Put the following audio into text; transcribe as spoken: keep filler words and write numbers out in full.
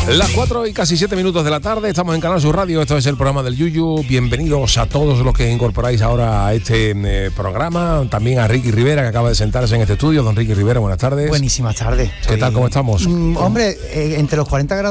Las cuatro y casi siete minutos de la tarde, estamos en Canal Sur Radio, esto es el programa del Yuyu. Bienvenidos a todos los que incorporáis ahora a este eh, programa, también a Ricky Rivera, que acaba de sentarse en este estudio. Don Ricky Rivera, buenas tardes. Buenísimas tardes. ¿Qué Soy... tal, cómo estamos? Mm, hombre, eh, entre los cuarenta grados